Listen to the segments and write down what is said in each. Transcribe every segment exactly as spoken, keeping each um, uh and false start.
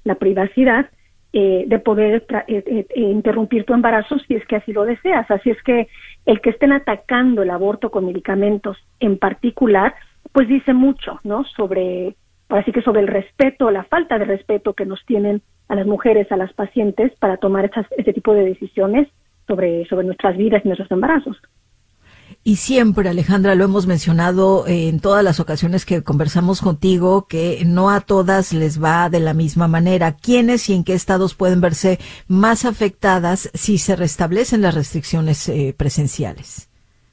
la privacidad eh, de poder tra- eh, eh, interrumpir tu embarazo si es que así lo deseas. Así es que el que estén atacando el aborto con medicamentos en particular, pues dice mucho, ¿no? Sobre, así que sobre el respeto, la falta de respeto que nos tienen a las mujeres, a las pacientes, para tomar estas, este tipo de decisiones sobre, sobre nuestras vidas y nuestros embarazos. Y siempre, Alejandra, lo hemos mencionado eh, en todas las ocasiones que conversamos contigo, que no a todas les va de la misma manera. ¿Quiénes y en qué estados pueden verse más afectadas si se restablecen las restricciones eh, presenciales?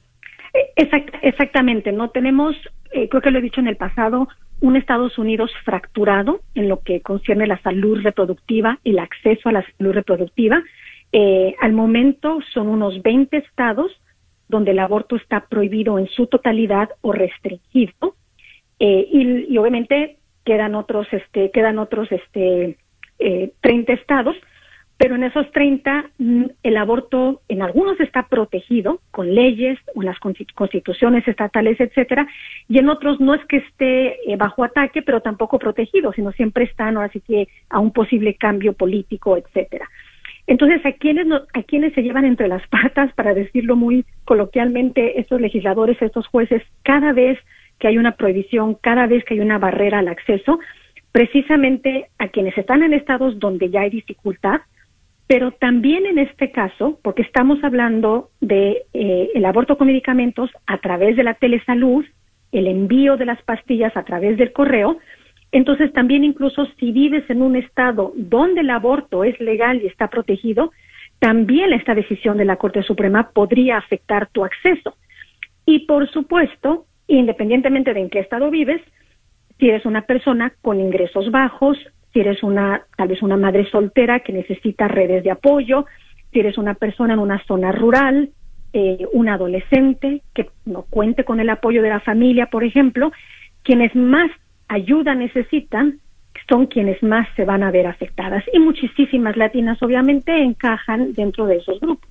Exact, exactamente, ¿no? Tenemos, eh, creo que lo he dicho en el pasado, un Estados Unidos fracturado en lo que concierne la salud reproductiva, el acceso a la salud reproductiva. Eh, al momento son unos veinte estados donde el aborto está prohibido en su totalidad o restringido, eh, y, y obviamente quedan otros, este, quedan otros, este, eh, treinta estados, pero en esos treinta el aborto en algunos está protegido con leyes, o en las constituciones estatales, etcétera, y en otros no es que esté eh, bajo ataque, pero tampoco protegido, sino siempre están, ahora sí que a un posible cambio político, etcétera. Entonces, ¿a quiénes, no, ¿a quiénes se llevan entre las patas, para decirlo muy coloquialmente, estos legisladores, estos jueces, cada vez que hay una prohibición, cada vez que hay una barrera al acceso? Precisamente a quienes están en estados donde ya hay dificultad, pero también en este caso, porque estamos hablando de eh, el aborto con medicamentos a través de la telesalud, el envío de las pastillas a través del correo. Entonces también, incluso si vives en un estado donde el aborto es legal y está protegido, también esta decisión de la Corte Suprema podría afectar tu acceso. Y por supuesto, independientemente de en qué estado vives, si eres una persona con ingresos bajos, si eres una, tal vez una madre soltera que necesita redes de apoyo, si eres una persona en una zona rural, eh, un adolescente que no cuente con el apoyo de la familia, por ejemplo, quienes más ayuda necesitan son quienes más se van a ver afectadas, y muchísimas latinas obviamente encajan dentro de esos grupos.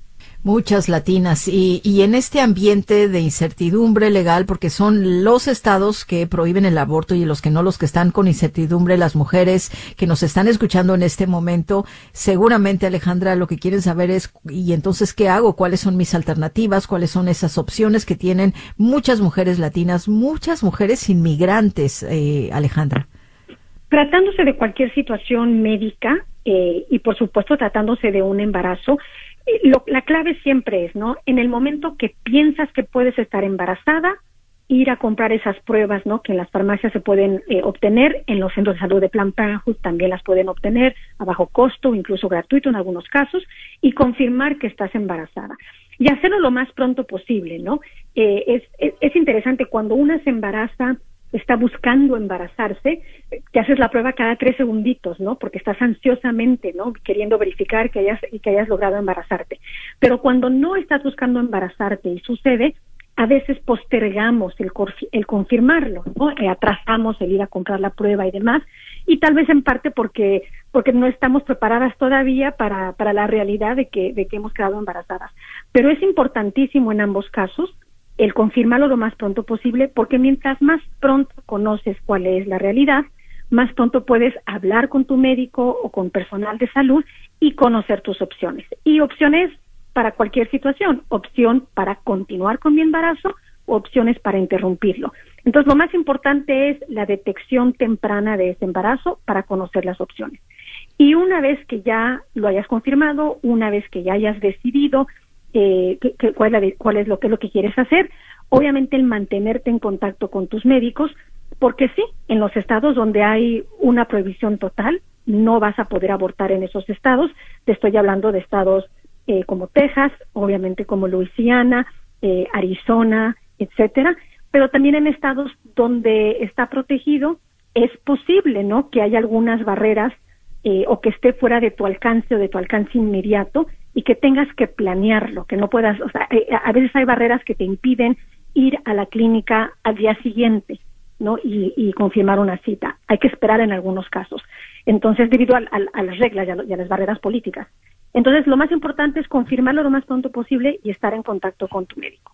Muchas latinas, y, y en este ambiente de incertidumbre legal, porque son los estados que prohíben el aborto y los que no, los que están con incertidumbre, las mujeres que nos están escuchando en este momento, seguramente, Alejandra, lo que quieren saber es, ¿y entonces qué hago? ¿Cuáles son mis alternativas? ¿Cuáles son esas opciones que tienen muchas mujeres latinas, muchas mujeres inmigrantes, eh, Alejandra? Tratándose de cualquier situación médica, eh, y por supuesto tratándose de un embarazo, Lo, la clave siempre es, ¿no? En el momento que piensas que puedes estar embarazada, ir a comprar esas pruebas, ¿no? Que en las farmacias se pueden eh, obtener, en los centros de salud de Planned Parenthood también las pueden obtener a bajo costo, incluso gratuito en algunos casos, y confirmar que estás embarazada. Y hacerlo lo más pronto posible, ¿no? Eh, es, es, es interesante cuando una se embaraza, está buscando embarazarse, te haces la prueba cada tres segunditos, ¿no? Porque estás ansiosamente, ¿no? Queriendo verificar que hayas, y que hayas logrado embarazarte. Pero cuando no estás buscando embarazarte y sucede, a veces postergamos el, el confirmarlo, ¿no? Eh, atrasamos el ir a comprar la prueba y demás, y tal vez en parte porque porque no estamos preparadas todavía para para la realidad de que de que hemos quedado embarazadas. Pero es importantísimo en ambos casos el confirmarlo lo más pronto posible, porque mientras más pronto conoces cuál es la realidad, más pronto puedes hablar con tu médico o con personal de salud y conocer tus opciones. Y opciones para cualquier situación, opción para continuar con mi embarazo, o opciones para interrumpirlo. Entonces, lo más importante es la detección temprana de ese embarazo para conocer las opciones. Y una vez que ya lo hayas confirmado, una vez que ya hayas decidido Eh, que, que, cuál, es, cuál es lo que es lo que quieres hacer, obviamente el mantenerte en contacto con tus médicos, porque sí, en los estados donde hay una prohibición total, no vas a poder abortar en esos estados. Te estoy hablando de estados eh, como Texas, obviamente como Luisiana, eh, Arizona, etcétera, pero también en estados donde está protegido, es posible, ¿no?, que haya algunas barreras eh, o que esté fuera de tu alcance o de tu alcance inmediato, y que tengas que planearlo, que no puedas, o sea, eh, a veces hay barreras que te impiden ir a la clínica al día siguiente, ¿no? Y, y confirmar una cita. Hay que esperar en algunos casos. Entonces, debido a, a, a las reglas y a, y a las barreras políticas. Entonces, lo más importante es confirmarlo lo más pronto posible y estar en contacto con tu médico.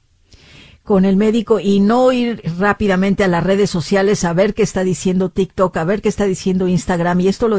Con el médico, y no ir rápidamente a las redes sociales a ver qué está diciendo TikTok, a ver qué está diciendo Instagram, y esto lo